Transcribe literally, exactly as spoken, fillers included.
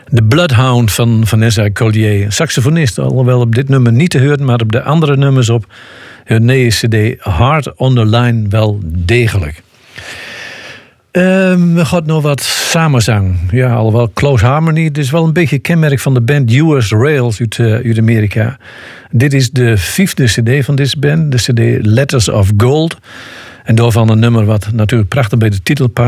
De Bloodhound van Vanessa Collier. Saxofonist, alhoewel op dit nummer niet te horen, maar op de andere nummers op hun nieuwe cd Hard on the Line wel degelijk. Um, we gaan nog wat samenzang. Ja, alhoewel Close Harmony. Het is wel een beetje kenmerk van de band U S Rails uit, uh, uit Amerika. Dit is de vijfde cd van deze band. De cd Letters of Gold. En daarvan een nummer wat natuurlijk prachtig bij de titel past.